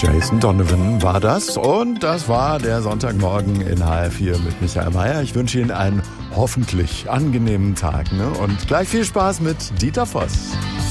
Jason Donovan war das und das war der Sonntagmorgen in HR4 mit Michael Mayer. Ich wünsche Ihnen einen hoffentlich angenehmen Tag, ne? Und gleich viel Spaß mit Dieter Voss.